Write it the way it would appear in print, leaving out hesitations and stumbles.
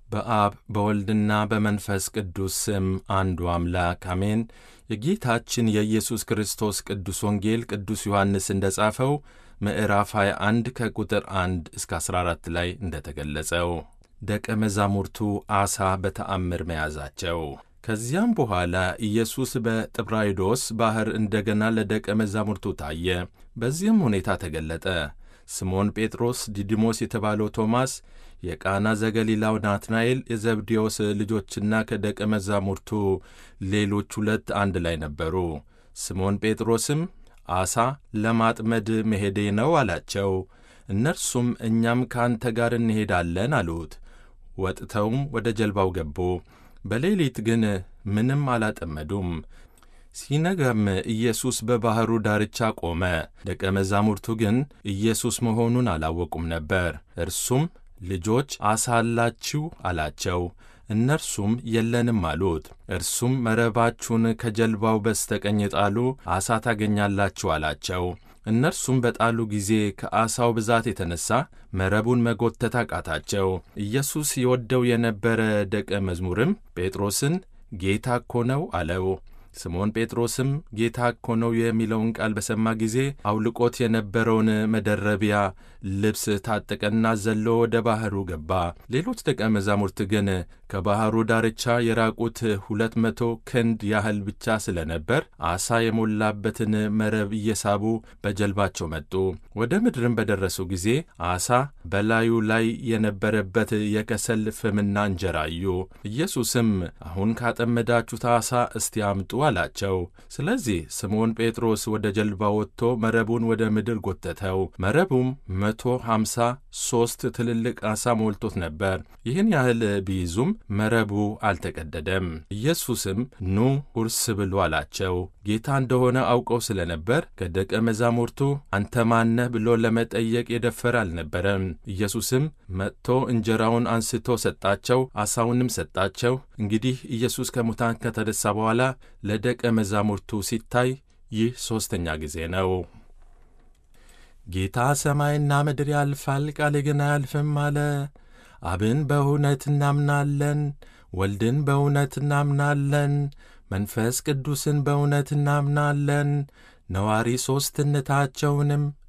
በአብ በወልድና በመንፈስ ቅዱስ ስም አንዱ አምላክ አሜን። የጌታችን የኢየሱስ ክርስቶስ ቅዱስ ወንጌል ቅዱስ ዮሐንስ እንደ ጻፈው ምዕራፍ 21 ከቁጥር 1 እስከ 14 ላይ እንደ ተገለጸው ደቀ መዛሙርቱ ዓሣ በተአምር መያዛቸው። ከዚያም በኋላ ኢየሱስ በጥብራይዶስ ባሕር እንደገና ለደቀ መዛሙርቱ ታየ። በዚህም ሁኔታ ተገለጠ። ስምዖን ጴጥሮስ፣ ዲዲሞስ የተባለው ቶማስ፣ የቃና ዘገሊላው ናትናኤል፣ የዘብዴዎስ ልጆችና ከደቀ መዛሙርቱ ሌሎች 2 አንድ ላይ ነበሩ። ስምዖን ጴጥሮስም ዓሣ ለማጥመድ መሄዴ ነው አላቸው። እነርሱም እኛም ከአንተ ጋር እንሄዳለን አሉት። ወጥተውም ወደ ጀልባው ገቡ። በሌሊት ግን ምንም አላጠመዱም። ሲነጋም ኢየሱስ በባሕሩ ዳርቻ ቆመ። ደቀ መዛሙርቱ ግን ኢየሱስ መሆኑን አላወቁም ነበር። እርሱም ልጆች ዓሣ አላችሁ አላቸው። እነርሱም የለንም አሉት። እርሱም መረባችሁን ከጀልባው በስተቀኝ ጣሉ፣ ዓሣ ታገኛላችሁ አላቸው። እነርሱም በጣሉ ጊዜ ከዓሣው ብዛት የተነሣ መረቡን መጎተት አቃታቸው። ኢየሱስ ይወደው የነበረ ደቀ መዝሙርም ጴጥሮስን ጌታ እኮ ነው አለው። ስምዖን ጴጥሮስም ጌታ እኮ ነው የሚለውን ቃል በሰማ ጊዜ አውልቆት የነበረውን መደረቢያ ልብስ ታጠቀና ዘሎ ወደ ባሕሩ ገባ። ሌሎች ደቀ መዛሙርት ግን ከባሕሩ ዳርቻ የራቁት 200 ክንድ ያህል ብቻ ስለ ነበር ዓሣ የሞላበትን መረብ እየሳቡ በጀልባቸው መጡ። ወደ ምድርም በደረሱ ጊዜ ዓሣ በላዩ ላይ የነበረበት የከሰል ፍምና እንጀራ አዩ። ኢየሱስም አሁን ካጠመዳችሁት ዓሣ እስቲ አምጡ አላቸው። ስለዚህ ስምዖን ጴጥሮስ ወደ ጀልባ ወጥቶ መረቡን ወደ ምድር ጎተተው። መረቡም 153 ትልልቅ ዓሣ ሞልቶት ነበር። ይህን ያህል ቢይዙም መረቡ አልተቀደደም። ኢየሱስም ኑ ቁርስ ብሉ አላቸው። ጌታ እንደሆነ አውቀው ስለ ነበር ከደቀ መዛሙርቱ አንተ ማነህ ብሎ ለመጠየቅ የደፈረ አልነበረም። ኢየሱስም መጥቶ እንጀራውን አንስቶ ሰጣቸው፣ ዓሣውንም ሰጣቸው። እንግዲህ ኢየሱስ ከሙታን ከተነሣ በኋላ ለደቀ መዛሙርቱ ሲታይ ይህ 3ኛ ጊዜ ነው። ጌታ ሰማይና ምድር ያልፋል፣ ቃሌ ግን አያልፍም አለ። አብን በእውነት እናምናለን፣ ወልድን በእውነት እናምናለን፣ መንፈስ ቅዱስን በእውነት እናምናለን፣ ነዋሪ ሦስትነታቸውንም